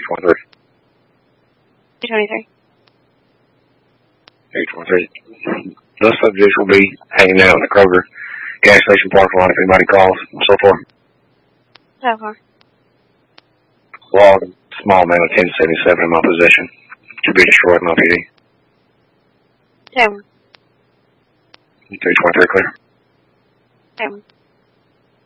823. 223. 823. Those subjects will be hanging out in the Kroger gas station parking lot if anybody calls, and so forth. So far. Log, small amount of 1077 in my possession. To be destroyed in my PD. 7. 323 clear. 7.